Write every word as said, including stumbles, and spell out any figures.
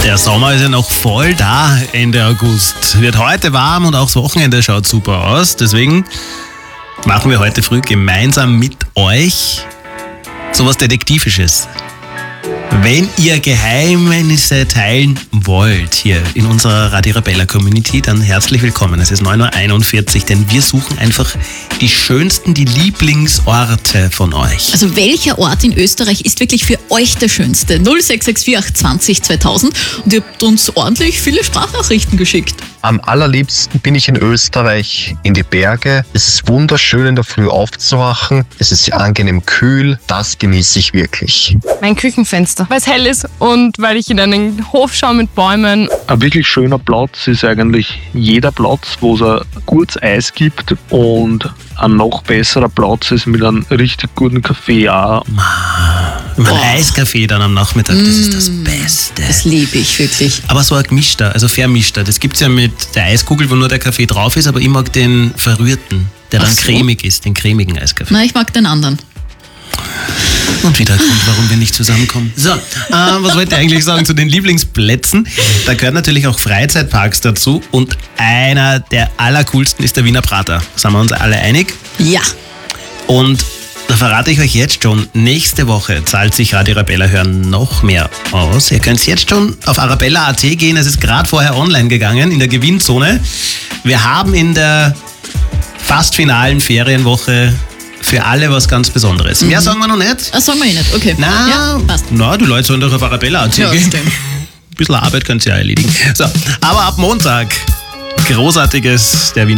Der Sommer ist ja noch voll da, Ende August. Wird heute warm und auch das Wochenende schaut super aus. Deswegen machen wir heute früh gemeinsam mit euch sowas Detektivisches. Wenn ihr Geheimnisse teilen wollt hier in unserer Radio Arabella Community, dann herzlich willkommen. Es ist neun Uhr einundvierzig, denn wir suchen einfach die schönsten, die Lieblingsorte von euch. Also welcher Ort in Österreich ist wirklich für euch der schönste? null sechs sechs vier acht zwanzig zweitausend und ihr habt uns ordentlich viele Sprachnachrichten geschickt. Am allerliebsten bin ich in Österreich, in die Berge. Es ist wunderschön, in der Früh aufzuwachen. Es ist angenehm kühl. Das genieße ich wirklich. Mein Küchenfenster, weil es hell ist und weil ich in einen Hof schaue mit Bäumen. Ein wirklich schöner Platz ist eigentlich jeder Platz, wo es ein gutes Eis gibt, und ein noch besserer Platz ist mit einem richtig guten Kaffee auch. Ein Eiskaffee dann am Nachmittag, das ist das Beste. Das liebe ich wirklich. Aber so ein gemischter, also vermischter. Das gibt es ja mit der Eiskugel, wo nur der Kaffee drauf ist, aber ich mag den verrührten, der dann Ach so. cremig ist, den cremigen Eiskaffee. Na, ich mag den anderen. Und wieder ein Grund, warum wir nicht zusammenkommen. So, äh, was wollte ich eigentlich sagen zu den Lieblingsplätzen? Da gehören natürlich auch Freizeitparks dazu, und einer der allercoolsten ist der Wiener Prater. Sind wir uns alle einig? Ja. Und da verrate ich euch jetzt schon, nächste Woche zahlt sich Radio Arabella hören noch mehr aus. Ihr könnt jetzt schon auf arabella punkt at gehen, es ist gerade vorher online gegangen, in der Gewinnzone. Wir haben in der fast finalen Ferienwoche für alle was ganz Besonderes. Mhm. Mehr sagen wir noch nicht. Das sagen wir eh nicht, okay. Na, ja, passt. na, die Leute sollen doch auf arabella punkt at Ja, gehen. stimmt. Ein bisschen Arbeit könnt ihr ja erledigen. So, aber ab Montag, Großartiges der Wiener